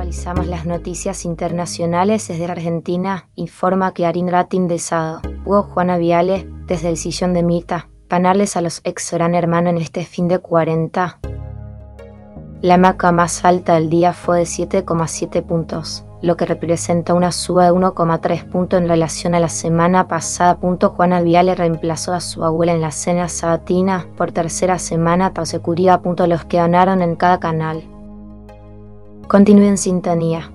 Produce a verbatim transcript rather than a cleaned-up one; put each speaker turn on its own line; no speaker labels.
Actualizamos las noticias internacionales desde Argentina. Informa que Arin Ratin de Sado. Hugo Juana Viale, desde el sillón de Mita. Ganarles a los ex Gran Hermano en este fin de cuarenta. La marca más alta del día fue de siete coma siete puntos, lo que representa una suba de uno coma tres puntos en relación a la semana pasada. Juana Viale reemplazó a su abuela en la cena sabatina por tercera semana tras seguridad. Los que ganaron en cada canal. Continúe en sintonía.